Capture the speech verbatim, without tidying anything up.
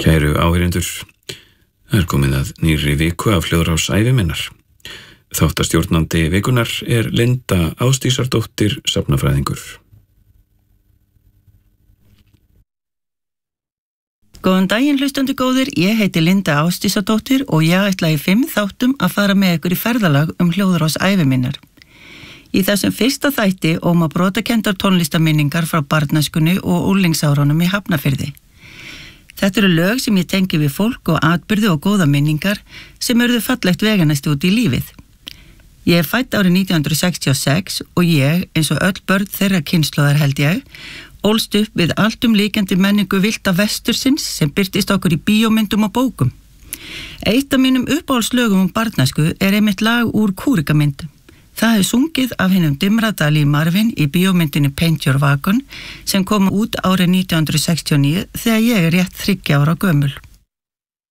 Kæru áheyrendur, það er komið að nýrri viku af Hljóðrás ævi minnar. Þáttastjórnandi vikunar er Linda Ásdísardóttir safnafræðingur. Góðan daginn hlustandi góðir, ég heiti Linda Ásdísardóttir og ég ætla í fimm þáttum að fara með ykkur í ferðalag um Hljóðrás ævi minnar. Í þessum fyrsta þætti óma brotakendar tónlistaminningar frá barnæskunni og unglingsárunum í Hafnarfirði. Þetta eru lög sem ég tengi við fólk og atburði og góða minningar sem urðu fallegt veganæst út í lífið. Ég er fædd árið nítján hundruð sextíu og sex og ég, eins og öll börn þeirra kynslóðar held ég, ólst upp við alltum líkjandi menningu villta vestursins sem birtist okkur í bíómyndum og bókum. Eitt af mínum uppáhaldslögum um barnæsku er einmitt lag úr Kúrikamynd. Það er sungið af hinum Dimradal í Marvin í bíómyndinni Paint Your Wagon sem kom út árið nítján hundruð sextíu og níu þegar ég er rétt þriggja ára gömul.